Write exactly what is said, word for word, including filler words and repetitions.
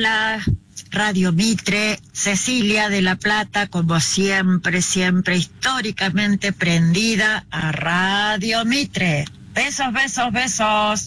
Hola, Radio Mitre, Cecilia de La Plata, como siempre, siempre históricamente prendida a Radio Mitre. Besos, besos, besos.